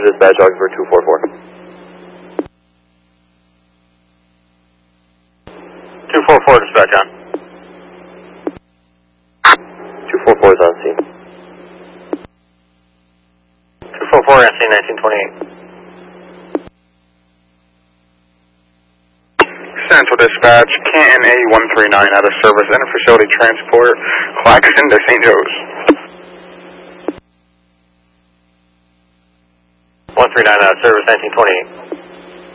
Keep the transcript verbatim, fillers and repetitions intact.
Central Dispatch, looking for two four four. two four four dispatch on. two four four is on scene. two four four on scene, nineteen twenty-eight. Central Dispatch, Canton A one three nine out of service, inter-facility transport, Claxton to Saint Joe's. one three nine out of service, nineteen twenty-eight.